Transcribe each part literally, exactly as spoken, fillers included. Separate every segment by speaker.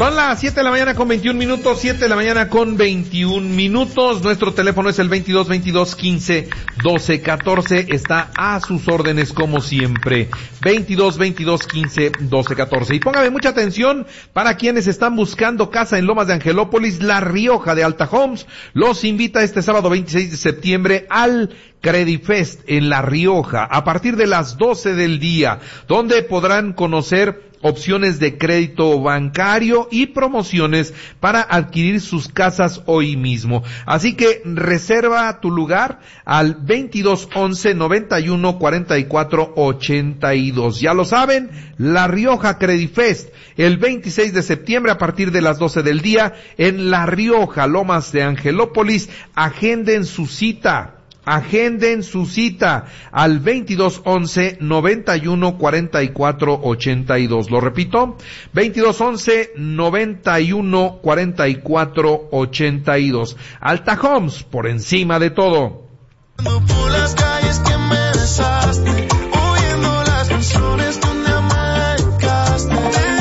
Speaker 1: Son las siete de la mañana con veintiún minutos, siete de la mañana con veintiún minutos. Nuestro teléfono es el veintidós veintidós quince doce catorce. Está a sus órdenes como siempre. veintidós veintidós quince doce catorce. Y póngame mucha atención para quienes están buscando casa en Lomas de Angelópolis, La Rioja de Alta Homes. Los invita este sábado veintiséis de septiembre al Credifest en La Rioja a partir de las doce del día, donde podrán conocer opciones de crédito bancario y promociones para adquirir sus casas hoy mismo. Así que reserva tu lugar al veintidós once noventa y uno cuarenta y cuatro ochenta y dos. Ya lo saben, La Rioja Credifest, el veintiséis de septiembre a partir de las doce del día en La Rioja, Lomas de Angelópolis. Agenden su cita. Agenden su cita al veintidós once noventa y uno cuarenta y cuatro ochenta y dos. Lo repito, veintidós once noventa y uno cuarenta y cuatro ochenta y dos. Alta Homes, por encima de todo.
Speaker 2: Por las calles que me besaste, oyendo las canciones donde amanecaste.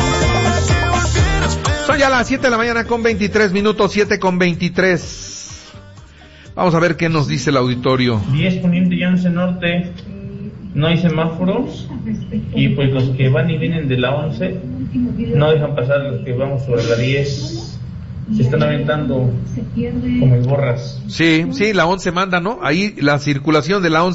Speaker 1: Son ya las siete de la mañana con veintitrés minutos, siete con veintitrés. Vamos a ver qué nos dice el auditorio.
Speaker 3: diez Poniente y once Norte, no hay semáforos, y pues los que van y vienen de la once no dejan pasar los que vamos sobre la diez. Se están aventando como borras.
Speaker 1: Sí, sí, la once manda, ¿no? Ahí la circulación de la once